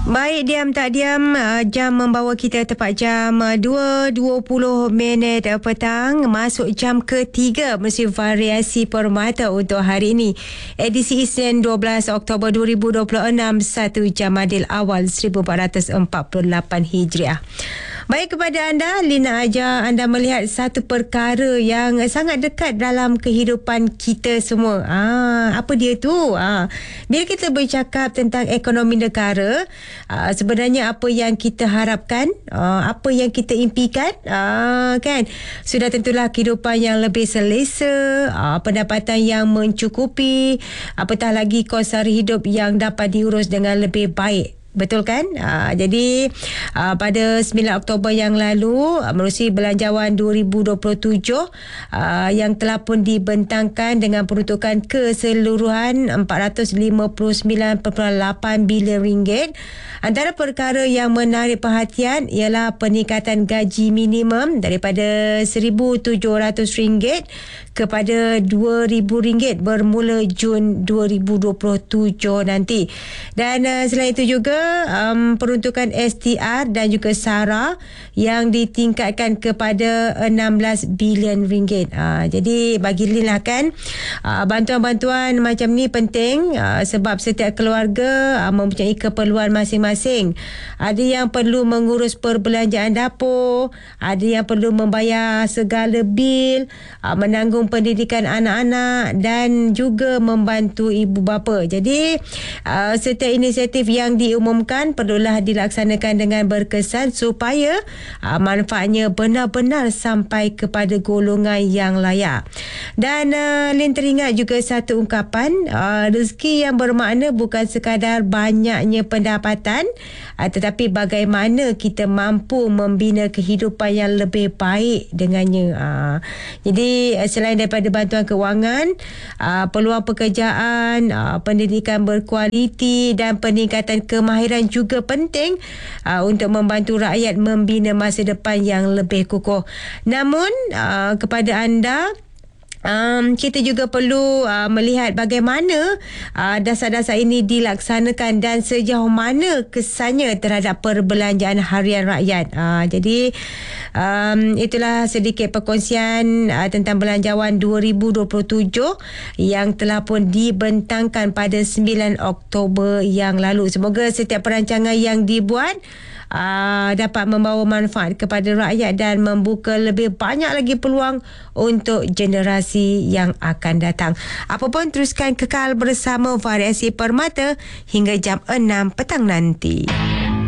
Baik, diam tak diam, jam membawa kita tepat jam 2.20 petang, masuk jam ketiga mesti variasi permata untuk hari ini. Edisi Isnin 12 Oktober 2026, 1 Jamadil Awal 1448 Hijriah. Baik, kepada anda, Lina ajar anda melihat satu perkara yang sangat dekat dalam kehidupan kita semua. Apa dia tu? Bila kita bercakap tentang ekonomi negara, sebenarnya apa yang kita harapkan, apa yang kita impikan, kan? Sudah tentulah kehidupan yang lebih selesa, pendapatan yang mencukupi, apatah lagi kos sara hidup yang dapat diurus dengan lebih baik. Betul kan? Jadi pada 9 Oktober yang lalu, menerusi Belanjawan 2027 yang telah pun dibentangkan dengan peruntukan keseluruhan RM459.8 bilion. Antara perkara yang menarik perhatian ialah peningkatan gaji minimum daripada RM1,700 kepada RM2,000 bermula Jun 2027 nanti. Dan selain itu juga peruntukan STR dan juga SARA yang ditingkatkan kepada RM16 bilion. Jadi bagi Lin lah kan, bantuan-bantuan macam ni penting sebab setiap keluarga mempunyai keperluan masing-masing. Ada yang perlu mengurus perbelanjaan dapur, ada yang perlu membayar segala bil, menanggung pendidikan anak-anak dan juga membantu ibu bapa. Jadi setiap inisiatif yang diumumkan perlulah dilaksanakan dengan berkesan supaya manfaatnya benar-benar sampai kepada golongan yang layak. Dan Lin teringat juga satu ungkapan, rezeki yang bermakna bukan sekadar banyaknya pendapatan, tetapi bagaimana kita mampu membina kehidupan yang lebih baik dengannya. Jadi selain daripada bantuan kewangan, peluang pekerjaan, pendidikan berkualiti dan peningkatan kemahiran juga penting untuk membantu rakyat membina masa depan yang lebih kukuh. Namun kepada anda, kita juga perlu melihat bagaimana dasar-dasar ini dilaksanakan dan sejauh mana kesannya terhadap perbelanjaan harian rakyat. Jadi itulah sedikit perkongsian tentang Belanjawan 2027 yang telah pun dibentangkan pada 9 Oktober yang lalu. Semoga setiap perancangan yang dibuat dapat membawa manfaat kepada rakyat dan membuka lebih banyak lagi peluang untuk generasi yang akan datang. Apapun, teruskan kekal bersama Variasi Permata hingga jam 6 petang nanti.